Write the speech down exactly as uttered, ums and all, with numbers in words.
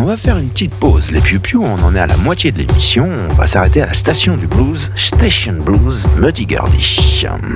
on va faire une petite pause. Les piou-piou, on en est à la moitié de l'émission. On va s'arrêter à la station du blues, Station Blues, Muddy Gurdy.